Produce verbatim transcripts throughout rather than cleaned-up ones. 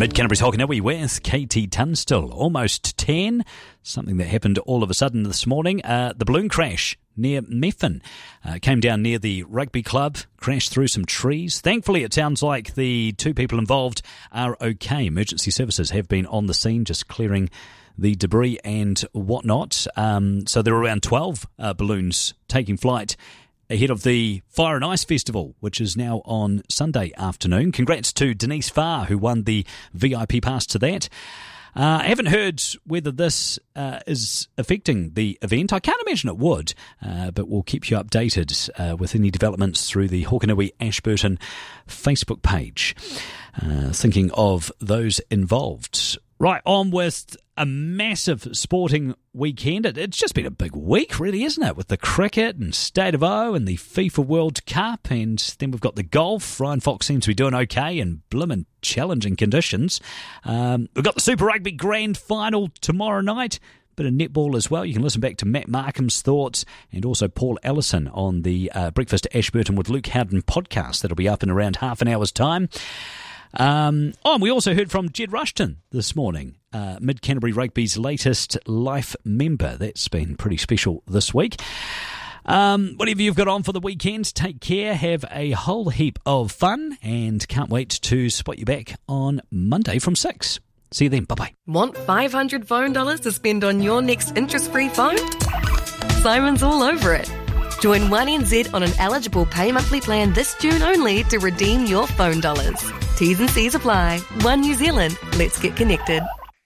Mid-Canterbury's Hokanui with Katie Tunstall. Almost ten. Something that happened all of a sudden this morning. Uh, the balloon crash near Methven uh, came down near the rugby club, crashed through some trees. Thankfully, it sounds like the two people involved are okay. Emergency services have been on the scene, just clearing the debris and whatnot. Um, so there are around twelve uh, balloons taking flight ahead of the Fire and Ice Festival, which is now on Sunday afternoon. Congrats to Denise Farr, who won the V I P pass to that. Uh, I haven't heard whether this uh, is affecting the event. I can't imagine it would, uh, but we'll keep you updated uh, with any developments through the Hokanui Ashburton Facebook page. Uh, thinking of those involved. Right, on with a massive sporting weekend. It, it's just been a big week, really, isn't it? With the cricket and State of O and the FIFA World Cup, and then we've got the golf. Ryan Fox seems to be doing okay in blimmin' challenging conditions. Um, we've got the Super Rugby Grand Final tomorrow night. Bit of netball as well. You can listen back to Matt Markham's thoughts and also Paul Ellison on the uh, Breakfast Ashburton with Luke Howden podcast. That'll be up in around half an hour's time. Um, oh, and we also heard from Jed Rushton this morning, uh, Mid-Canterbury Rugby's latest life member. That's been pretty special this week. Um, whatever you've got on for the weekend, take care, have a whole heap of fun, and can't wait to spot you back on Monday from six. See you then. Bye-bye. Want five hundred phone dollars to spend on your next interest-free phone? Simon's all over it. Join one N Z on an eligible pay monthly plan this June only to redeem your phone dollars. T's and C's apply. One New Zealand. Let's get connected.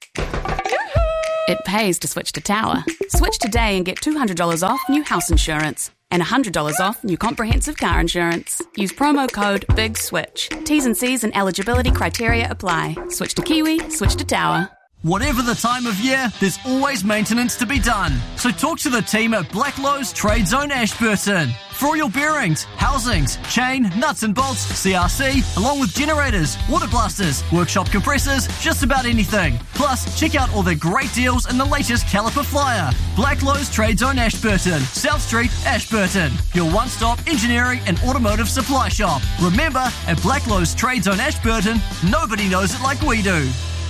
It pays to switch to Tower. Switch today and get two hundred dollars off new house insurance and one hundred dollars off new comprehensive car insurance. Use promo code BIGSWITCH. T's and C's and eligibility criteria apply. Switch to Kiwi, switch to Tower. Whatever the time of year, there's always maintenance to be done. So talk to the team at Blacklowe's Trade Zone Ashburton. For all your bearings, housings, chain, nuts and bolts, C R C, along with generators, water blasters, workshop compressors, just about anything. Plus, check out all their great deals and the latest caliper flyer. Blacklowe's Trade Zone Ashburton, South Street, Ashburton. Your one-stop engineering and automotive supply shop. Remember, at Blacklowe's Trade Zone Ashburton, nobody knows it like we do.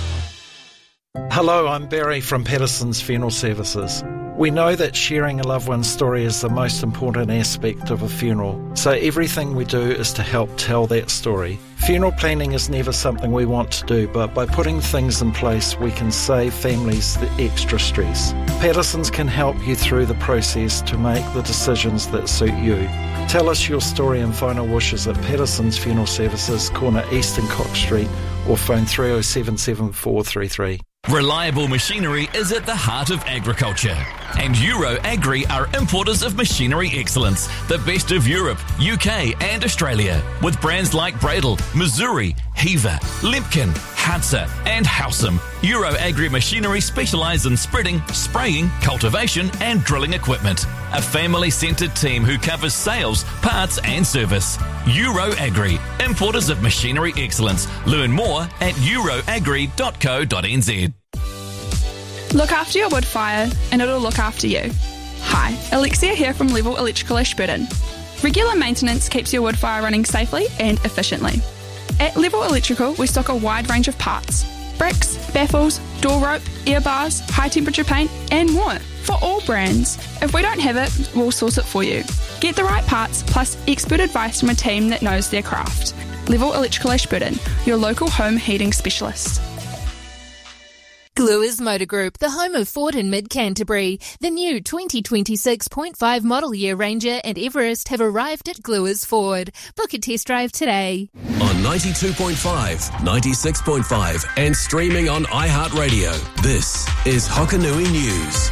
Hello, I'm Barry from Patterson's Funeral Services. We know that sharing a loved one's story is the most important aspect of a funeral, so everything we do is to help tell that story. Funeral planning is never something we want to do, but by putting things in place, we can save families the extra stress. Patterson's can help you through the process to make the decisions that suit you. Tell us your story and final wishes at Patterson's Funeral Services, corner East and Cox Street, or phone three oh seven seven four three three. Reliable machinery is at the heart of agriculture. And Euro Agri are importers of machinery excellence, the best of Europe, U K and Australia, with brands like Bradle, Missouri, Heaver, Limpkin, Hadza and Howsam. Euro Agri Machinery specialise in spreading, spraying, cultivation and drilling equipment. A family-centred team who covers sales, parts and service. Euro Agri, importers of machinery excellence. Learn more at euroagri dot co dot n z. Look after your wood fire and it'll look after you. Hi, Alexia here from Level Electrical Ashburton. Regular maintenance keeps your wood fire running safely and efficiently. At Level Electrical, we stock a wide range of parts. Bricks, baffles, door rope, air bars, high temperature paint and more for all brands. If we don't have it, we'll source it for you. Get the right parts plus expert advice from a team that knows their craft. Level Electrical Ashburton, your local home heating specialist. Gluers Motor Group, the home of Ford in Mid-Canterbury. The new twenty twenty-six point five model year Ranger and Everest have arrived at Gluers Ford. Book a test drive today. On ninety-two point five, ninety-six point five and streaming on iHeartRadio, this is Hokanui News.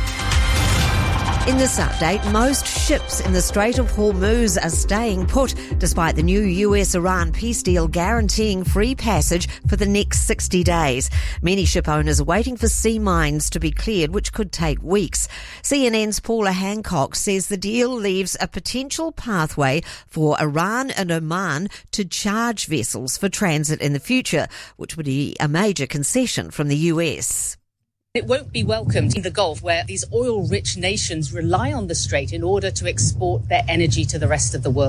In this update, most ships in the Strait of Hormuz are staying put despite the new U S Iran peace deal guaranteeing free passage for the next sixty days. Many ship owners are waiting for sea mines to be cleared, which could take weeks. C N N's Paula Hancock says the deal leaves a potential pathway for Iran and Oman to charge vessels for transit in the future, which would be a major concession from the U S. It won't be welcomed in the Gulf, where these oil-rich nations rely on the Strait in order to export their energy to the rest of the world.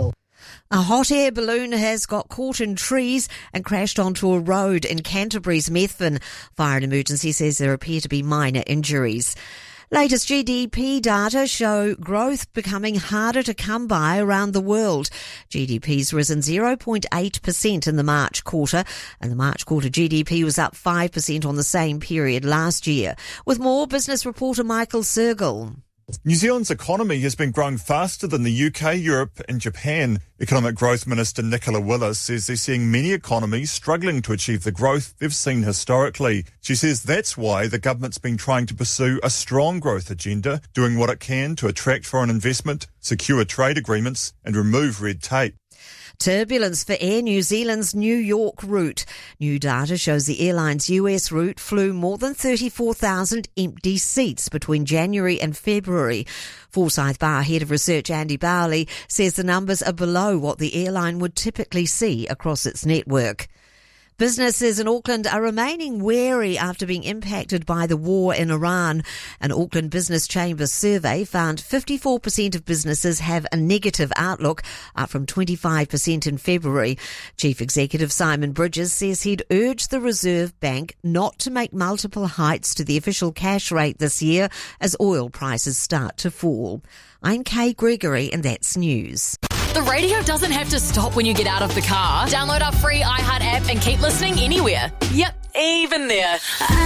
A hot air balloon has got caught in trees and crashed onto a road in Canterbury's Methven. Fire and Emergency says there appear to be minor injuries. Latest G D P data show growth becoming harder to come by around the world. G D P's risen zero point eight percent in the March quarter, and the March quarter G D P was up five percent on the same period last year. With more, business reporter Michael Sergel. New Zealand's economy has been growing faster than the U K, Europe and Japan. Economic Growth Minister Nicola Willis says they're seeing many economies struggling to achieve the growth they've seen historically. She says that's why the government's been trying to pursue a strong growth agenda, doing what it can to attract foreign investment, secure trade agreements and remove red tape. Turbulence for Air New Zealand's New York route. New data shows the airline's U S route flew more than thirty-four thousand empty seats between January and February. Forsyth Bar Head of Research Andy Bowley says the numbers are below what the airline would typically see across its network. Businesses in Auckland are remaining wary after being impacted by the war in Iran. An Auckland Business Chamber survey found fifty-four percent of businesses have a negative outlook, up from twenty-five percent in February. Chief Executive Simon Bridges says he'd urge the Reserve Bank not to make multiple hikes to the official cash rate this year as oil prices start to fall. I'm Kay Gregory and that's news. The radio doesn't have to stop when you get out of the car. Download our free iHeart app and keep listening anywhere. Yep, even there.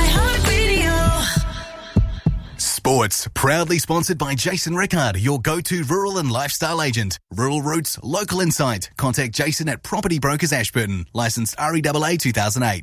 iHeartRadio. Sports, proudly sponsored by Jason Rickard, your go-to rural and lifestyle agent. Rural roots, local insight. Contact Jason at Property Brokers Ashburton. Licensed R E A A two thousand eight.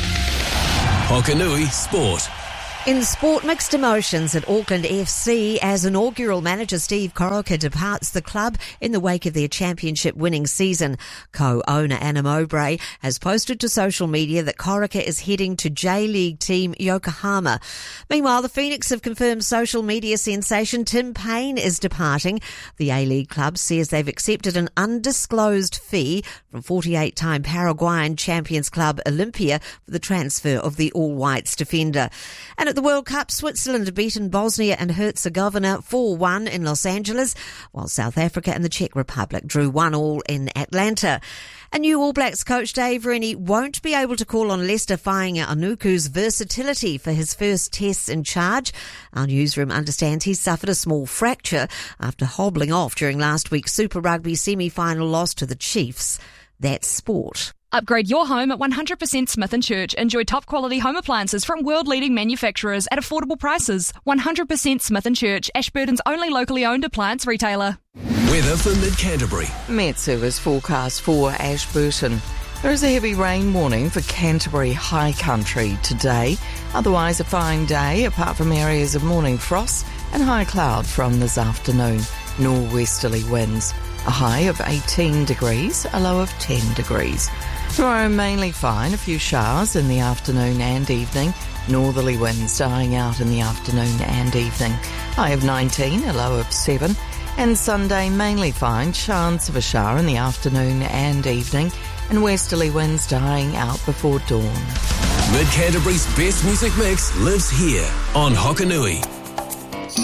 Hokanui Sport. In sport, mixed emotions at Auckland F C as inaugural manager Steve Corica departs the club in the wake of their championship winning season. Co-owner Anna Mowbray has posted to social media that Corica is heading to J-League team Yokohama. Meanwhile, the Phoenix have confirmed social media sensation Tim Payne is departing. The A-League club says they've accepted an undisclosed fee from forty-eight-time Paraguayan champions club Olympia for the transfer of the All-Whites defender. And at the World Cup, Switzerland have beaten Bosnia and Herzegovina four one in Los Angeles, while South Africa and the Czech Republic drew one all in Atlanta. A new All Blacks coach Dave Rennie won't be able to call on Lester Fainga'a-Anuku's versatility for his first tests in charge. Our newsroom understands he suffered a small fracture after hobbling off during last week's Super Rugby semi-final loss to the Chiefs. That's sport. Upgrade your home at one hundred percent Smith and Church. Enjoy top quality home appliances from world-leading manufacturers at affordable prices. one hundred percent Smith and Church, Ashburton's only locally owned appliance retailer. Weather for Mid-Canterbury. Met Service forecast for Ashburton. There is a heavy rain warning for Canterbury High Country today. Otherwise a fine day apart from areas of morning frost and high cloud from this afternoon. Norwesterly winds. A high of eighteen degrees, a low of ten degrees. Tomorrow mainly fine, a few showers in the afternoon and evening. Northerly winds dying out in the afternoon and evening. High of nineteen, a low of seven. And Sunday mainly fine, chance of a shower in the afternoon and evening. And westerly winds dying out before dawn. Mid-Canterbury's best music mix lives here on Hokanui.